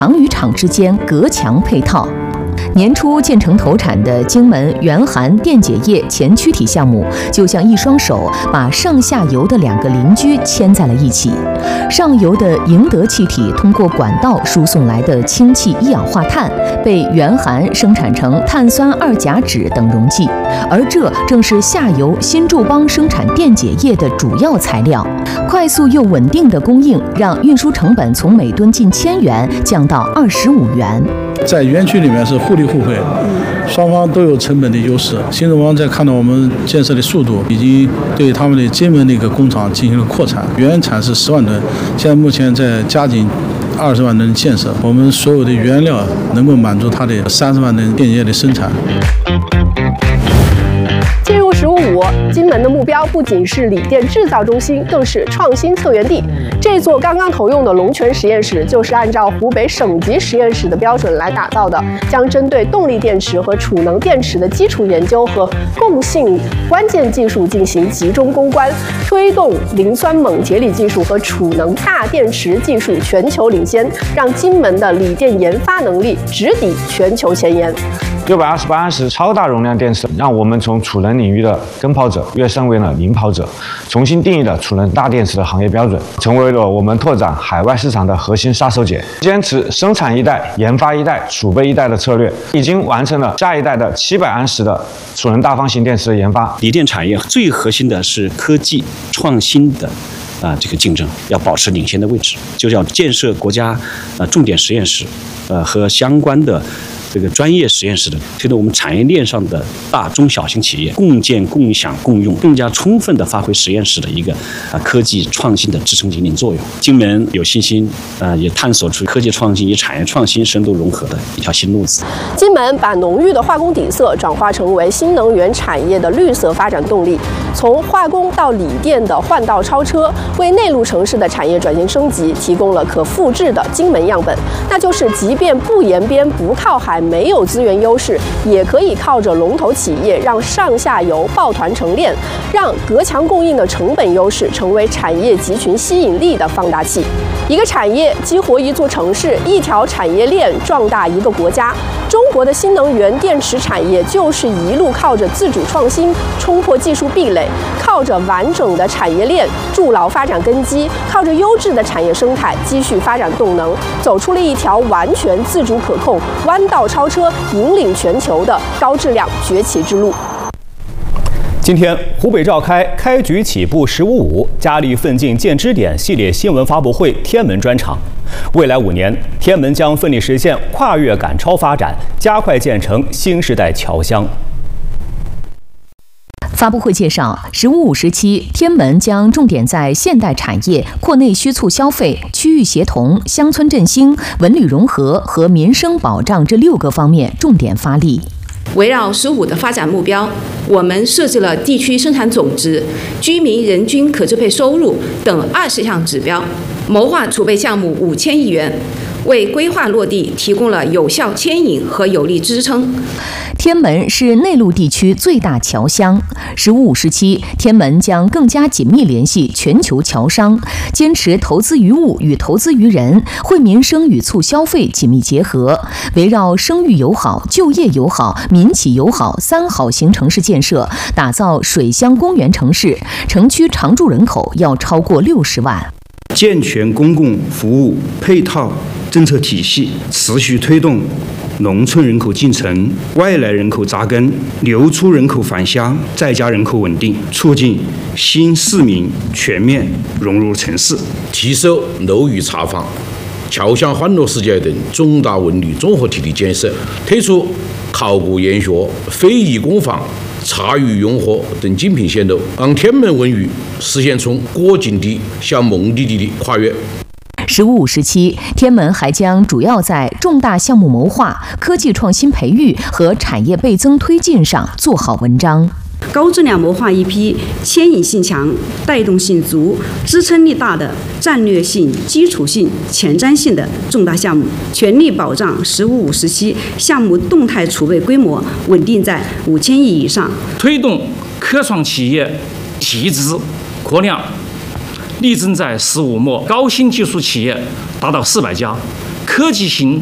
厂与厂之间隔墙配套。年初建成投产的荆门原含电解液前驱体项目，就像一双手把上下游的两个邻居牵在了一起。上游的迎德气体通过管道输送来的氢气一氧化碳，被原含生产成碳酸二甲酯等溶剂，而这正是下游新筑邦生产电解液的主要材料。快速又稳定的供应，让运输成本从每吨近1000元降到25元。 在园区里面是互利互惠，双方都有成本的优势。新筑邦在看到我们建设的速度，已经对他们的荆门那个工厂进行了扩产，原产是10万吨，现在目前在加紧20万吨建设，我们所有的原料能够满足它的30万吨电解液的生产。 进入“15+5”，荆门的目标不仅是锂电制造中心，更是创新策源地。这座刚刚投用的龙泉实验室就是按照湖北省级实验室的标准来打造的，将针对动力电池和储能电池的基础研究和共性关键技术进行集中攻关，推动磷酸锰铁锂技术和储能大电池技术全球领先，让荆门的锂电研发能力直抵全球前沿。 628安时超大容量电池，让我们从储能领域的跟跑者跃升为了领跑者，重新定义了储能大电池的行业标准，成为了我们拓展海外市场的核心杀手锏。坚持生产一代、研发一代、储备一代的策略，已经完成了下一代的700安时的储能大方形电池的研发。 锂电产业最核心的是科技创新的这个竞争，要保持领先的位置，就是要建设国家重点实验室和相关的这个专业实验室的，推动我们产业链上的大中小型企业共建、共享、共用，更加充分地发挥实验室的一个科技创新的支撑引领作用。荆门有信心也探索出科技创新与产业创新深度融合的一条新路子。 荆门把浓郁的化工底色转化成为新能源产业的绿色发展动力，从化工到锂电的换道超车，为内陆城市的产业转型升级提供了可复制的荆门样本。那就是即便不沿边、不靠海，没有资源优势，也可以靠着龙头企业让上下游抱团成链，让隔墙供应的成本优势成为产业集群吸引力的放大器。一个产业激活一座城市，一条产业链壮大一个国家。中国的新能源电池产业就是一路靠着自主创新冲破技术壁垒，靠着完整的产业链筑牢发展根基，靠着优质的产业生态积蓄发展动能，走出了一条完全自主可控、弯道超车、引领全球的高质量崛起之路。 今天，湖北召开“开局起步15+5，加力奋进建支点”系列新闻发布会天门专场。未来5年，天门将奋力实现跨越赶超发展，加快建成新时代侨乡。 发布会介绍，“15+5”时期，天门将重点在现代产业、扩内需促消费、区域协同、乡村振兴、文旅融合和民生保障这6个方面重点发力。 围绕15的发展目标，我们设置了地区生产总值、居民人均可支配收入等20项指标，谋划储备项目5000亿元，为规划落地提供了有效牵引和有力支撑。 天门是内陆地区最大侨乡，“15+5”时期，天门将更加紧密联系全球侨商，坚持投资于物与投资于人，惠民生与促消费紧密结合，围绕生育友好、就业友好、民企友好3好型城市建设，打造水乡公园城市，城区常住人口要超过60万。 健全公共服务配套政策体系，持续推动农村人口进城、外来人口扎根、流出人口返乡、在家人口稳定，促进新市民全面融入城市， 提升楼宇茶坊、侨乡欢乐世界等重大文旅综合体的建设，推出考古研学、非遗工坊、茶余用货等精品线路，让天门文娱实现从国境地向梦地的跨越。 “15+5”时期，天门还将主要在重大项目谋划、科技创新培育和产业倍增推进上做好文章。 高质量谋划一批牵引性强、带动性足、支撑力大的战略性、基础性、前瞻性的重大项目，全力保障“15+5”时期项目动态储备规模稳定在5000亿以上， 推动科创企业提质扩量，力争在“15+5”高新技术企业达到400家， 科技型